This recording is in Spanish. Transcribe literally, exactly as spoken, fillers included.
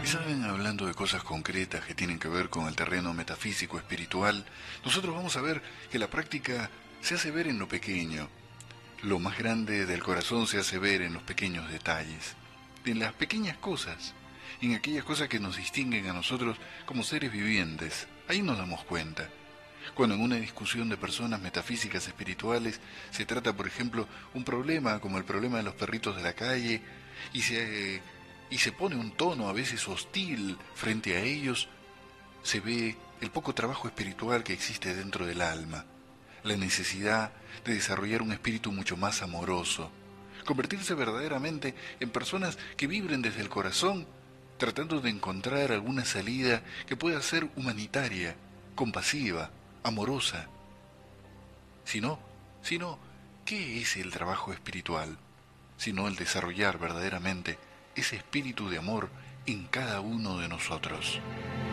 saben, hablando de cosas concretas que tienen que ver con el terreno metafísico espiritual, nosotros vamos a ver que la práctica se hace ver en lo pequeño. Lo más grande del corazón se hace ver en los pequeños detalles, en las pequeñas cosas, en aquellas cosas que nos distinguen a nosotros como seres vivientes. Ahí nos damos cuenta. Cuando en una discusión de personas metafísicas espirituales se trata, por ejemplo, un problema como el problema de los perritos de la calle, y se, y se pone un tono a veces hostil frente a ellos, se ve el poco trabajo espiritual que existe dentro del alma, la necesidad de desarrollar un espíritu mucho más amoroso, convertirse verdaderamente en personas que vibren desde el corazón, tratando de encontrar alguna salida que pueda ser humanitaria, compasiva, amorosa. Si no, si no, ¿qué es el trabajo espiritual? Sino el desarrollar verdaderamente ese espíritu de amor en cada uno de nosotros.